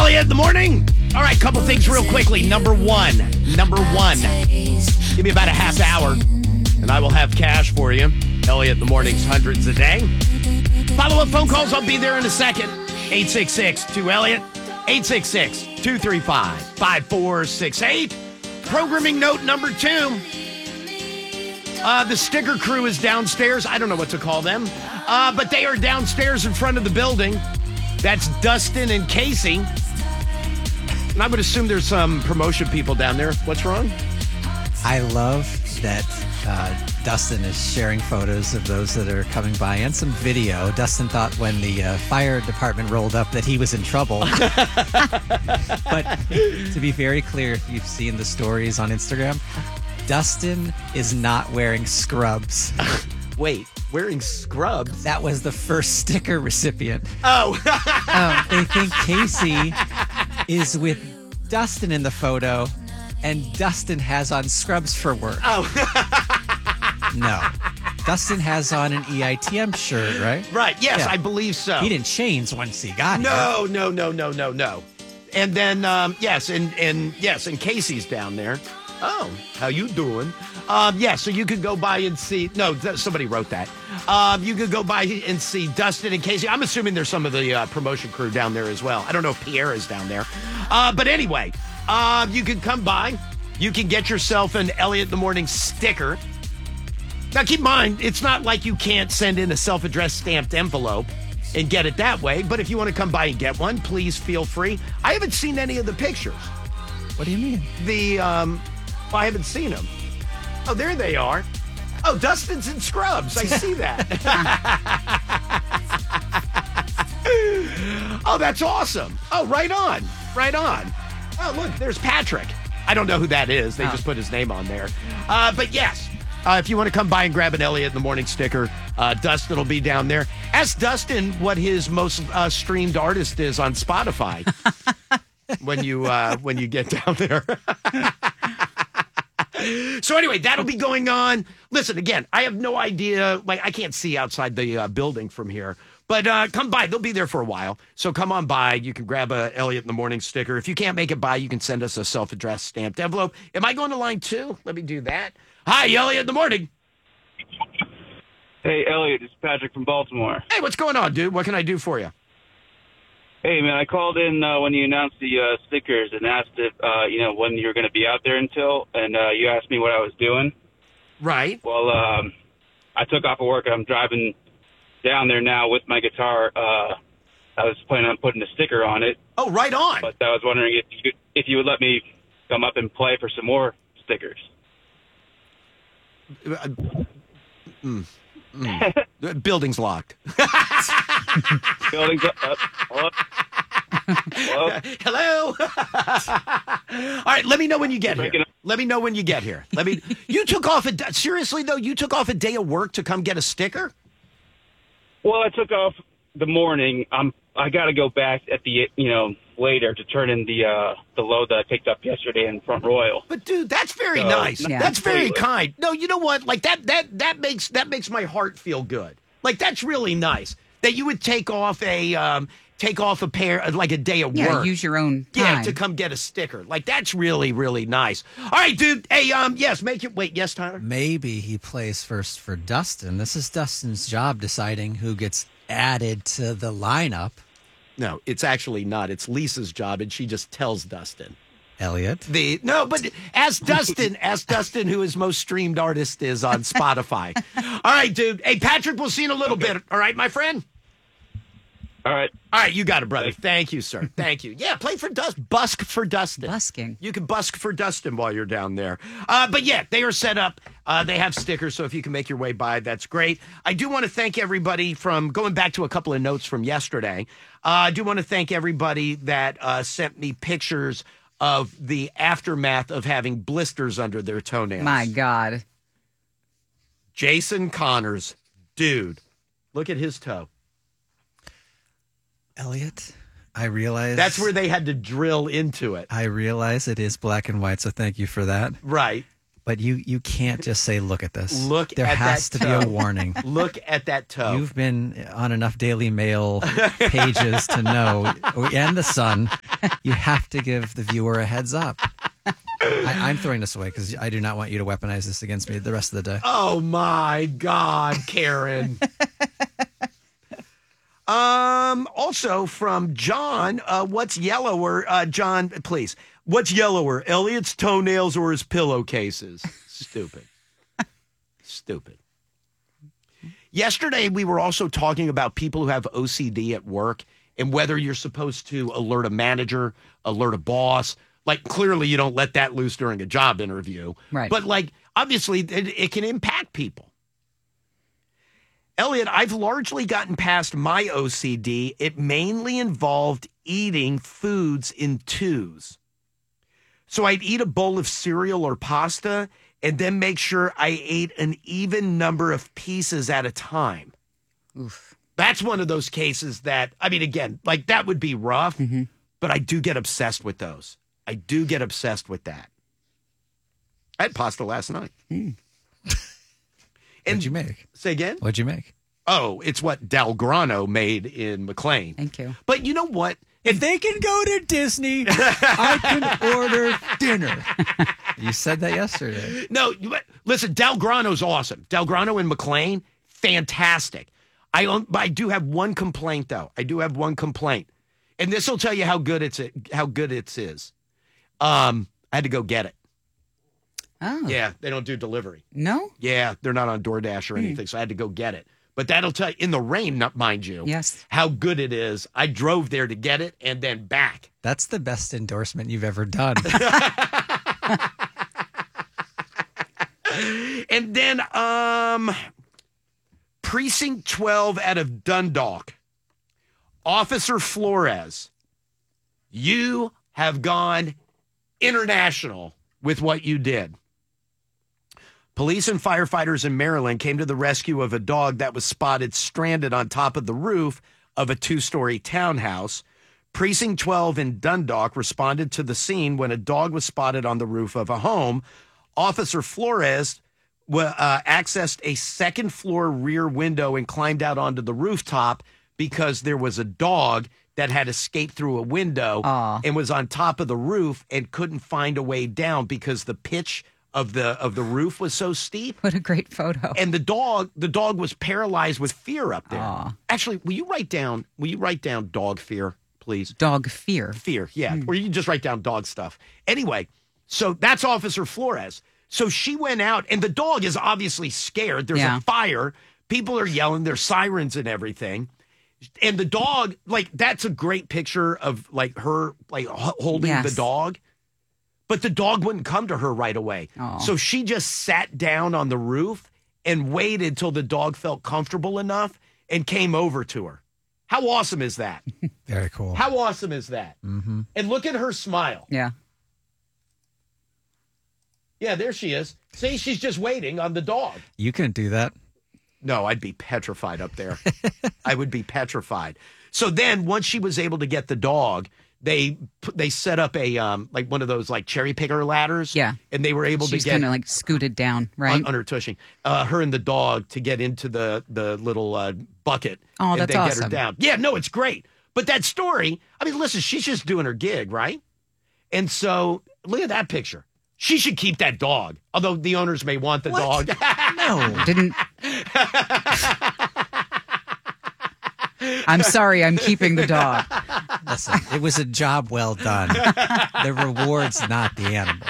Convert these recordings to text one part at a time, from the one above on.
Elliot in the morning. All right, couple things real quickly. Number one. Give me about a half hour, and I will have cash for you. Elliot in the morning's hundreds a day. Follow-up phone calls. I'll be there in a second. 866-2-ELLIOT. 866-235-5468. Programming note number 2. The sticker crew is downstairs. I don't know what to call them. But they are downstairs in front of the building. That's Dustin and Casey. And I would assume there's some promotion people down there. What's wrong? I love that Dustin is sharing photos of those that are coming by and some video. Dustin thought when the fire department rolled up that he was in trouble. But to be very clear, if you've seen the stories on Instagram, Dustin is not wearing scrubs. Wait, wearing scrubs? That was the first sticker recipient. Oh. They think Casey is with Dustin in the photo, and Dustin has on scrubs for work. Oh. No. Dustin has on an EITM shirt, right? Right, yes, Yeah. I believe so. He didn't change once he got here. No. And then, yes, and Casey's down there. Oh, how you doing? So you could go by and see. No, somebody wrote that. You could go by and see Dustin and Casey. I'm assuming there's some of the promotion crew down there as well. I don't know if Pierre is down there. But anyway, you can come by. You can get yourself an Elliot in the Morning sticker. Now, keep in mind, it's not like you can't send in a self-addressed stamped envelope and get it that way. But if you want to come by and get one, please feel free. I haven't seen any of the pictures. What do you mean? I haven't seen them. Oh, there they are. Oh, Dustin's in scrubs. I see that. Oh, that's awesome. Oh, right on. Oh, look, there's Patrick. I don't know who that is. They just put his name on there. But yes, if you want to come by and grab an Elliot in the Morning sticker, Dustin will be down there. Ask Dustin what his most streamed artist is on Spotify when you get down there. So anyway, that'll be going on. Listen, again, I have no idea. Like, I can't see outside the building from here. But come by. They'll be there for a while. So come on by. You can grab a Elliot in the Morning sticker. If you can't make it by, you can send us a self-addressed stamped envelope. Am I going to line 2? Let me do that. Hi, Elliot in the Morning. Hey, Elliot. It's Patrick from Baltimore. Hey, what's going on, dude? What can I do for you? Hey, man, I called in when you announced the stickers and asked if, when you were going to be out there until, and you asked me what I was doing. Right. Well, I took off of work. I'm driving down there now with my guitar. I was planning on putting a sticker on it. Oh, right on. But I was wondering if you would let me come up and play for some more stickers. The building's locked. Building's up. Hello. All right, let me know when you get here. You took off seriously though, you took off a day of work to come get a sticker? Well, I took off the morning. I got to go back at the later to turn in the load that I picked up yesterday in Front Royal. But dude, that's very nice. Yeah. That's very kind. No, you know what? Like that makes my heart feel good. Like that's really nice that you would take off a pair like a day of work. Yeah, use your own time. Yeah, to come get a sticker. Like that's really, really nice. All right, dude. Hey, yes, yes, Tyler. Maybe he plays first for Dustin. This is Dustin's job deciding who gets added to the lineup. No, it's actually not. It's Lisa's job, and she just tells Dustin. Elliot? But ask Dustin who his most streamed artist is on Spotify. All right, dude. Hey, Patrick, we'll see you in a little bit. All right, my friend? All right, you got it, brother. Thank you, sir. Thank you. Yeah, play for busk for Dustin. Busking. You can busk for Dustin while you're down there. But yeah, they are set up. They have stickers, so if you can make your way by, that's great. I do want to thank everybody from going back to a couple of notes from yesterday. I do want to thank everybody that sent me pictures of the aftermath of having blisters under their toenails. My God. Jason Connors, dude, look at his toe. Elliot, I realize... That's where they had to drill into it. I realize it is black and white, so thank you for that. Right. But you can't just say, look at this. There at has that to be a toe. warning. Look at that toe. You've been on enough Daily Mail pages to know, and the Sun, you have to give the viewer a heads up. I'm throwing this away because I do not want you to weaponize this against me the rest of the day. Oh, my God, Karen. Also from John, what's yellower? John, please. What's yellower, Elliot's toenails or his pillowcases? Stupid. Stupid. Yesterday, we were also talking about people who have OCD at work and whether you're supposed to alert a manager, alert a boss. Like, clearly you don't let that loose during a job interview. Right. But, like, obviously it can impact people. Elliot, I've largely gotten past my OCD. It mainly involved eating foods in twos. So I'd eat a bowl of cereal or pasta and then make sure I ate an even number of pieces at a time. Oof. That's one of those cases that, I mean, again, like that would be rough, but I do get obsessed with those. I do get obsessed with that. I had pasta last night. What'd you make? Say again? What'd you make? Oh, it's what Dalgrano made in McLean. Thank you. But you know what? If they can go to Disney, I can order dinner. You said that yesterday. No, listen, Dalgrano's awesome. Dalgrano in McLean, fantastic. I do have one complaint, though. I do have one complaint. And this will tell you how good it is. I had to go get it. Oh. Yeah, they don't do delivery. No? Yeah, they're not on DoorDash or anything, so I had to go get it. But that'll tell you, in the rain, mind you, Yes. how good it is. I drove there to get it and then back. That's the best endorsement you've ever done. And then Precinct 12 out of Dundalk. Officer Flores, you have gone international with what you did. Police and firefighters in Maryland came to the rescue of a dog that was spotted stranded on top of the roof of a 2-story townhouse. Precinct 12 in Dundalk responded to the scene when a dog was spotted on the roof of a home. Officer Flores accessed a second-floor rear window and climbed out onto the rooftop because there was a dog that had escaped through a window and was on top of the roof and couldn't find a way down because the pitch of the roof was so steep. What a great photo. And the dog was paralyzed with fear up there. Aw. Actually, will you write down dog fear, please? Dog fear. Fear, yeah. Or you can just write down dog stuff. Anyway, so that's Officer Flores. So she went out, and the dog is obviously scared. There's a fire. People are yelling. There's sirens and everything. And the dog, like, that's a great picture of, like, her, like, holding the dog. But the dog wouldn't come to her right away. Aw. So she just sat down on the roof and waited till the dog felt comfortable enough and came over to her. How awesome is that? Very cool. How awesome is that? Mm-hmm. And look at her smile. Yeah. Yeah, there she is. See, she's just waiting on the dog. You couldn't do that. No, I'd be petrified up there. I would be petrified. So then once she was able to get the dog, they set up a like one of those like cherry picker ladders. Yeah. And they were able She's to get kind of like scooted down, right? on her tushing, her and the dog to get into the little bucket. Oh, and that's then awesome. Get her down. Yeah, no, it's great. But that story, I mean, listen, she's just doing her gig, right? And so look at that picture. She should keep that dog, although the owners may want the dog. No. Didn't. I'm sorry, I'm keeping the dog. Listen, it was a job well done. The reward's not the animal.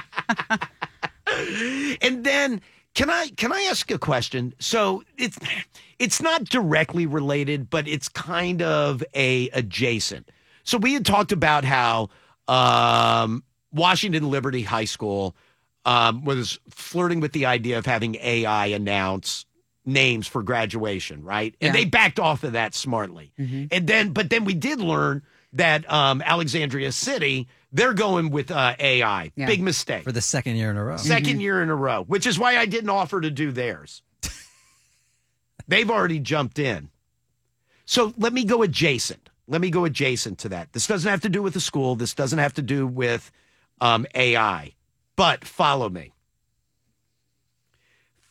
And then can I ask a question? So it's not directly related, but it's kind of a adjacent. So we had talked about how Washington Liberty High School was flirting with the idea of having AI announce names for graduation, right? And they backed off of that smartly. Mm-hmm. But then we did learn that Alexandria City, they're going with AI. Yeah. Big mistake. For the second year in a row. Second year in a row, which is why I didn't offer to do theirs. They've already jumped in. So let me go adjacent. Let me go adjacent to that. This doesn't have to do with the school. This doesn't have to do with AI. But follow me.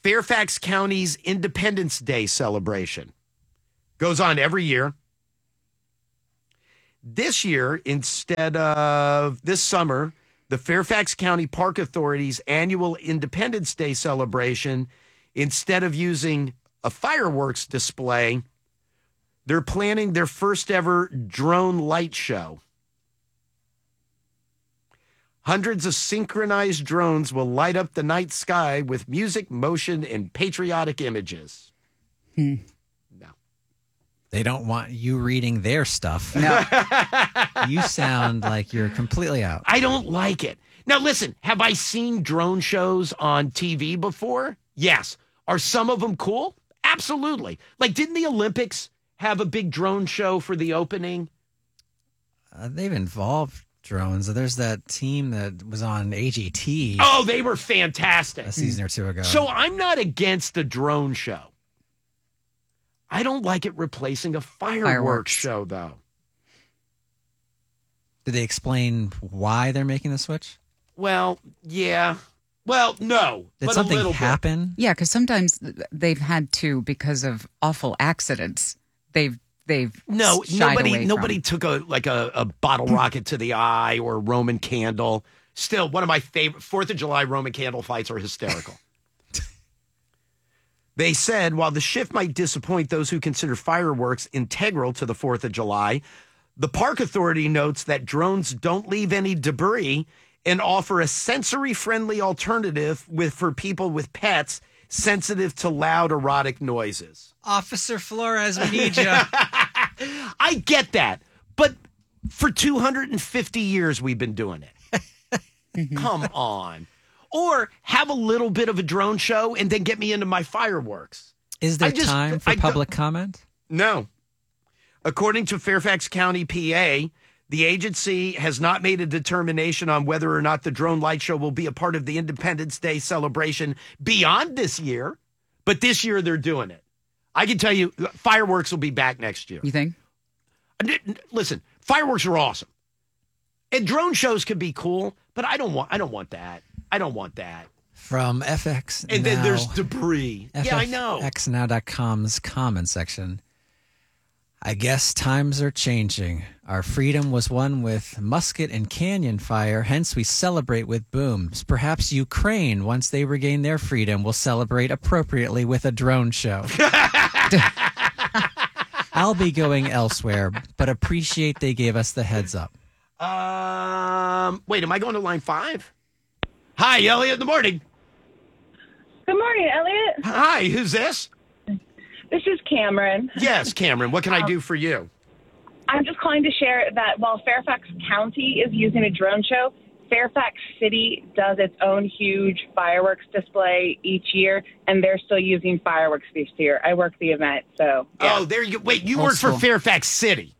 Fairfax County's Independence Day celebration goes on every year. This year, instead of this summer, the Fairfax County Park Authority's annual Independence Day celebration, instead of using a fireworks display, they're planning their first ever drone light show. Hundreds of synchronized drones will light up the night sky with music, motion, and patriotic images. No. They don't want you reading their stuff. No. You sound like you're completely out. I don't like it. Now, listen, have I seen drone shows on TV before? Yes. Are some of them cool? Absolutely. Like, didn't the Olympics have a big drone show for the opening? They've involved drones. There's that team that was on AGT Oh, they were fantastic. a season or two ago. So I'm not against the drone show. I don't like it replacing a fireworks show, though. Did they explain why they're making the switch? Well, yeah. Well, no. Did but a something little bit. happen? Yeah, because sometimes they've had to, because of awful accidents, they've No, shied away nobody from. took a bottle rocket to the eye or a Roman candle. Still, one of my favorite 4th of July Roman candle fights are hysterical. They said while the shift might disappoint those who consider fireworks integral to the 4th of July, the park authority notes that drones don't leave any debris and offer a sensory-friendly alternative for people with pets sensitive to loud erotic noises. Officer Flores, we need you. I get that, but for 250 years we've been doing it. Come on. Or have a little bit of a drone show and then get me into my fireworks. Is there I time for public comment? No. According to Fairfax County, PA, the agency has not made a determination on whether or not the drone light show will be a part of the Independence Day celebration beyond this year, but this year they're doing it. I can tell you, fireworks will be back next year. You think? Listen, fireworks are awesome. And drone shows can be cool, but I don't want that. I don't want that. From FX And then there's debris. Yeah, I know. FXNow.com's comment section. I guess times are changing. Our freedom was won with musket and canyon fire, hence we celebrate with booms. Perhaps Ukraine, once they regain their freedom, will celebrate appropriately with a drone show. I'll be going elsewhere, but appreciate they gave us the heads up. Wait, am I going to line 5? Hi, Elliot in the morning. Good morning, Elliot. Hi, who's this? This is Cameron. Yes, Cameron. What can I do for you? I'm just calling to share that while Fairfax County is using a drone show, Fairfax City does its own huge fireworks display each year, and they're still using fireworks this year. I work the event, so. Yeah. Oh, there you go. Wait, you Old work for school. Fairfax City.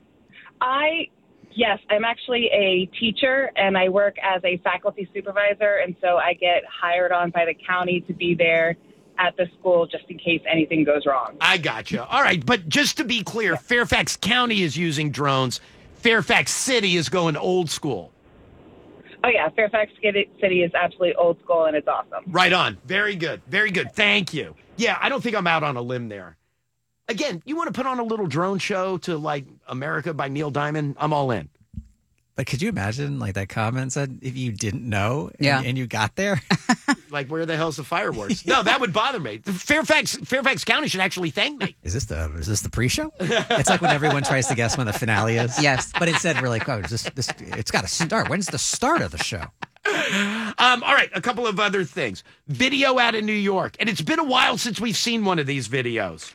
Yes, I'm actually a teacher, and I work as a faculty supervisor, and so I get hired on by the county to be there at the school just in case anything goes wrong. I gotcha. All right, but just to be clear, Fairfax County is using drones. Fairfax City is going old school. Oh, yeah, Fairfax City is absolutely old school, and it's awesome. Right on. Very good. Very good. Thank you. Yeah, I don't think I'm out on a limb there. Again, you want to put on a little drone show to like America by Neil Diamond? I'm all in. But could you imagine, like that comment said, if you didn't know and you got there? Like, where the hell's the fireworks? No, that would bother me. Fairfax County should actually thank me. Is this the pre-show? It's like when everyone tries to guess when the finale is. Yes. But instead we're like, oh, this it's got to start. When's the start of the show? All right, a couple of other things. Video out of New York, and it's been a while since we've seen one of these videos.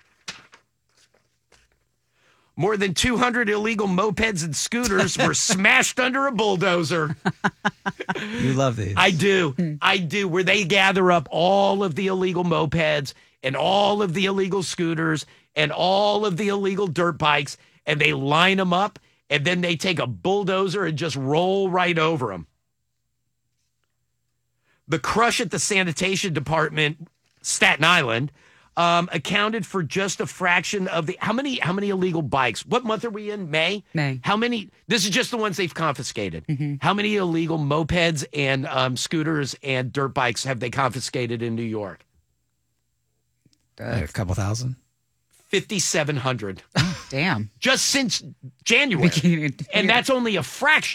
More than 200 illegal mopeds and scooters were smashed under a bulldozer. You love these. I do, where they gather up all of the illegal mopeds and all of the illegal scooters and all of the illegal dirt bikes, and they line them up, and then they take a bulldozer and just roll right over them. The crush at the sanitation department, Staten Island, accounted for just a fraction of the how many illegal bikes? What month are we in? May? May. How many? This is just the ones they've confiscated. How many illegal mopeds and scooters and dirt bikes have they confiscated in New York? A couple thousand. 5,700. Damn. Just since January. And that's only a fraction.